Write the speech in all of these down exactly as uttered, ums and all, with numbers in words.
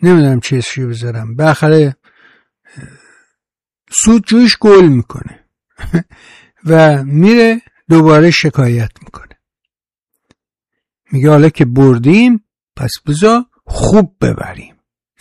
نمیدونم چه اسمشو بذارم، بالاخره سودجویش گل میکنه و میره دوباره شکایت میکنه، میگه حالا که بردیم پس بذار خوب ببریم.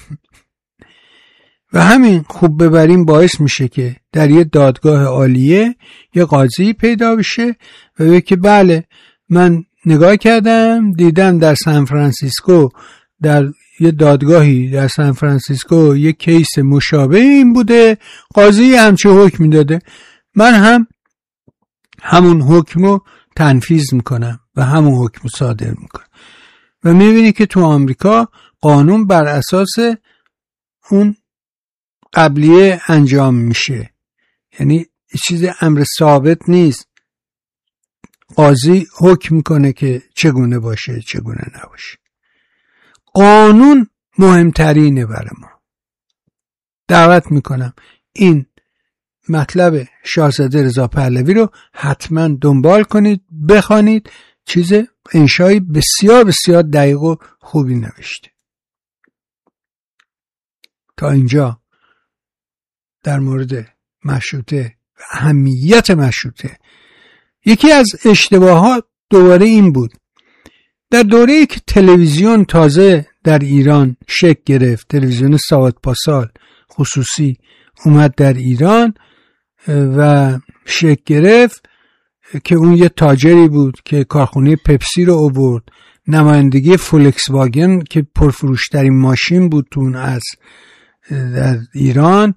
و همین خوب ببریم باعث میشه که در یه دادگاه عالیه یه قاضی پیدا بشه و بگه که بله من نگاه کردم دیدم در سان فرانسیسکو در یه دادگاهی در سان فرانسیسکو یه کیس مشابه این بوده، قاضی همچه حکم داده، من هم همون حکمو تنفیذ میکنم و همون حکمو صادر میکنم. و میبینی که تو آمریکا قانون بر اساس اون قبلیه انجام میشه، یعنی چیز امر ثابت نیست، قاضی حکم میکنه که چگونه باشه چگونه نباشه. قانون مهمترینه برای ما. دعوت میکنم این مطلب شاهزاده رضا پهلوی رو حتما دنبال کنید، بخوانید، چیز انشایی بسیار بسیار دقیق و خوبی نوشته. تا اینجا در مورد مشروطه و اهمیت مشروطه. یکی از اشتباهات دوباره این بود، در دوره‌ای که تلویزیون تازه در ایران شکل گرفت، تلویزیون ساعت پاسال خصوصی اومد در ایران و شکل گرفت که اون یه تاجری بود که کارخونه پپسی رو آورد، نمایندگی فولکس واگن که پرفروشترین ماشین بود تو اون عصر در ایران،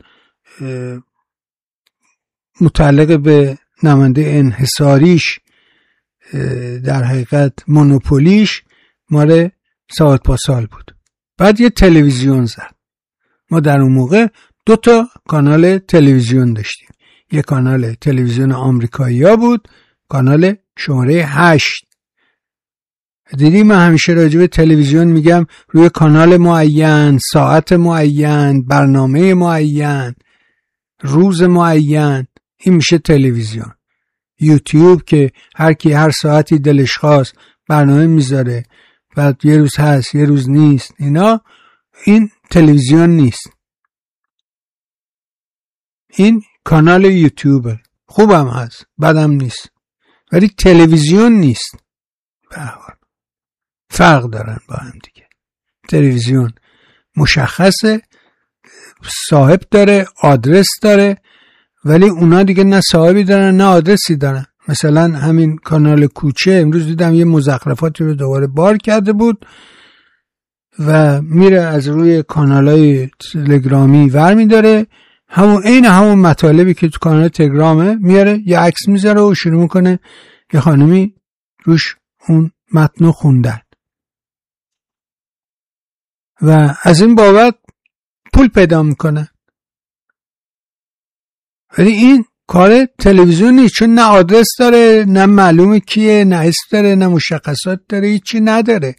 متعلق به نماینده انحصاریش در حقیقت مونوپولیش مال ساعت پاسال بود. بعد یه تلویزیون زد. ما در اون موقع دو تا کانال تلویزیون داشتیم، یک کانال تلویزیون آمریکایی ها بود، کانال شماره هشت. دیدی من همیشه راجع به تلویزیون میگم روی کانال معین، ساعت معین، برنامه معین، روز معین، این میشه تلویزیون. یوتیوب که هر کی هر ساعتی دلش خواست برنامه میذاره، بعد یه روز هست یه روز نیست، اینا این تلویزیون نیست، این کانال یوتیوب. خوبم هست بدم نیست ولی تلویزیون نیست. به هر حال فرق دارن با هم دیگه. تلویزیون مشخصه، صاحب داره، آدرس داره، ولی اونا دیگه نه صاحبی دارن نه آدرسی دارن. مثلا همین کانال کوچه امروز دیدم یه مزخرفاتی رو دوباره بار کرده بود و میره از روی کانالای تلگرامی ور میداره، همون عین همون مطالبی که تو کانال تلگرامه میاره، یه عکس میذاره و شروع میکنه یه خانمی روش اون متنو خوندن و از این بابت پول پیدا میکنه. ولی این کار تلویزیون نیست، چون نه آدرس داره، نه معلومه کیه، نه اسم داره، نه مشخصات داره، هیچی نداره.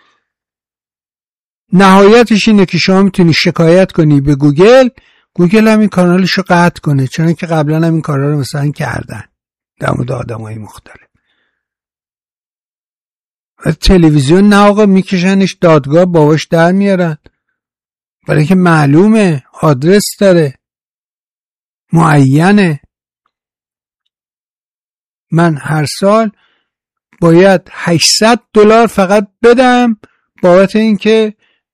نهایتش اینه که شما میتونی شکایت کنی به گوگل، گوگل هم این کانالشو قطع کنه، چون که قبلا هم این کارا رو مثلا کردن در مورد آدمای مختلف. و تلویزیون نه آقا، میکشنش دادگاه، باباش در میارن، برای که معلومه، آدرس داره، معینه. من هر سال باید هشتصد دلار فقط بدم بابت این که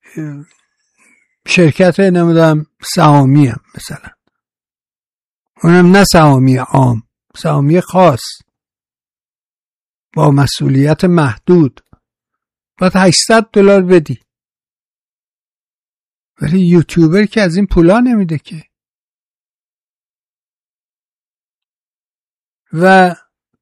شرکت نمیدونم سهامی هم مثلا، اونم نه سهامی عام، سهامی خاص با مسئولیت محدود، باید هشتصد دلار بدی. ولی یوتیوبر که از این پولا نمیده که. و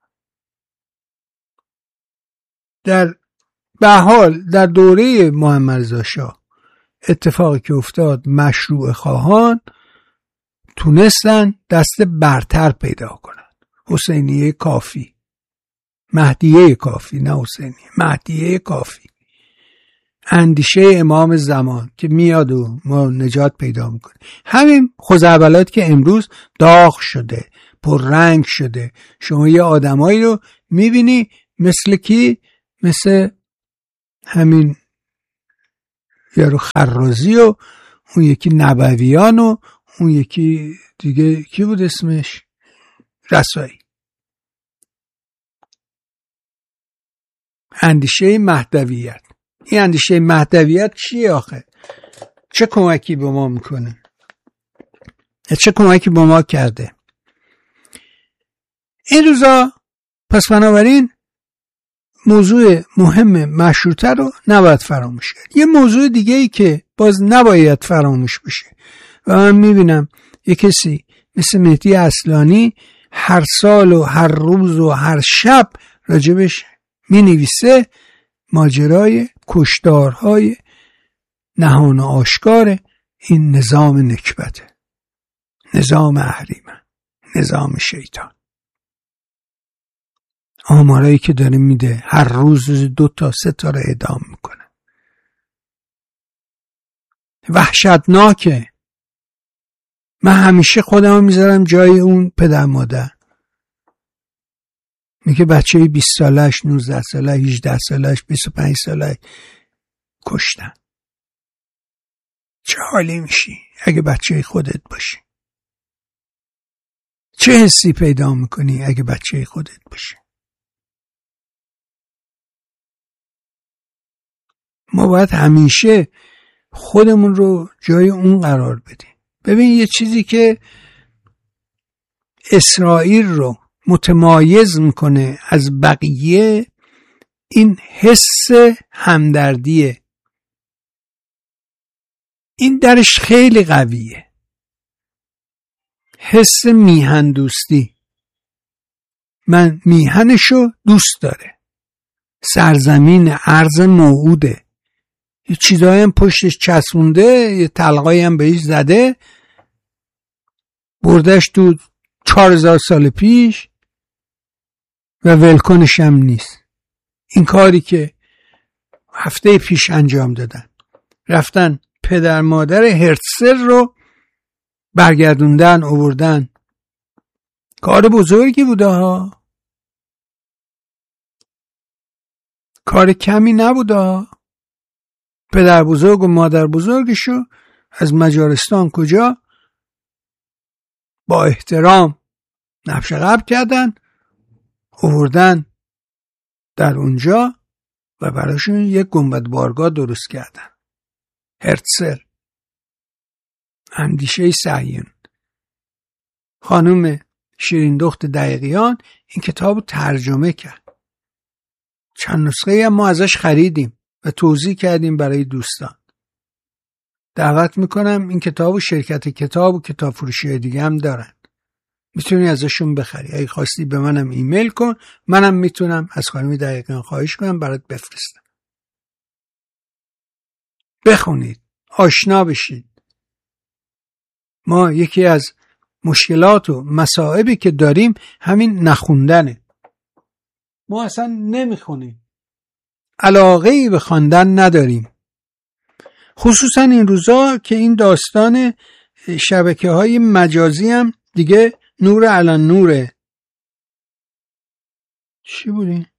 در به حال در دوره محمد رضا شاه اتفاقی که افتاد، مشروع خواهان تونستن دست برتر پیدا کنن. حسینیه کافی، مهدیه کافی، نه حسینیه، مهدیه کافی، اندیشه امام زمان که میاد و ما نجات پیدا میکنه. همین خزعبلات که امروز داغ شده، پر رنگ شده، شما یه آدمایی رو میبینی مثل کی؟ مثل همین یارو خرازی و اون یکی نبویان و اون یکی دیگه کی بود اسمش؟ رسایی. اندیشه مهدویت. این اندیشه مهدویت چیه آخه؟ چه کمکی به ما میکنه؟ چه کمکی به ما کرده؟ این روزا پس بنابراین موضوع مهم مشروطه رو نباید فراموش کرد. یه موضوع دیگه ای که باز نباید فراموش بشه و من میبینم یه کسی مثل مهدی اصلانی هر سال و هر روز و هر شب راجبش مینویسه، ماجرای کشتارهای نهان و آشکار این نظام نکبته، نظام اهریمن، نظام شیطان. آمارایی که داره میده هر روز دو تا سه تا رو اعدام میکنه. وحشتناکه. من همیشه خودم میذارم جای اون پدر مادر. میگه بچه بیست سالش، نوزده سالش، هجده سالش، بیست و پنج سالش کشتن. چه حالی میشی اگه بچه خودت باشی؟ چه حسی پیدا میکنی اگه بچه خودت باشی؟ ما باید همیشه خودمون رو جای اون قرار بدیم. ببین یه چیزی که اسرائیل رو متمایز میکنه از بقیه این حس همدردیه. این درش خیلی قویه. حس میهن دوستی. من میهنشو دوست داره. سرزمین ارض موعوده. یه چیزایی هم پشتش چسبونده، یه تلقایی هم بهش زده، بردش تو چهار هزار سال پیش و ولکنش هم نیست. این کاری که هفته پیش انجام دادن، رفتن پدر مادر هرتزل رو برگردوندن آوردن. کار بزرگی بوده ها، کار کمی نبوده ها. پدر بزرگ و مادر بزرگشو از مجارستان کجا با احترام نبش قبل کردن، آوردن در اونجا و براشون یک گنبد بارگاه درست کردن. هرتزل، اندیشه صهیون. خانم شیرین دخت دقیقیان این کتاب رو ترجمه کرد. چند نسخه هم ما ازش خریدیم و توضیح کردیم برای دوستان. دعوت میکنم این کتاب و شرکت کتاب و کتاب فروشی دیگه هم دارن، میتونی ازشون بخری. اگه خواستی به منم ایمیل کن، منم میتونم از خانم دقیقیان خواهش کنم برات بفرستم. بخونید، آشنا بشید. ما یکی از مشکلات و مصائبی که داریم همین نخوندنه. ما اصلا نمیخونیم، علاقه‌ای به خواندن نداریم. خصوصا این روزا که این داستان شبکه‌های مجازی هم دیگه نور علی نوره. چی بودی؟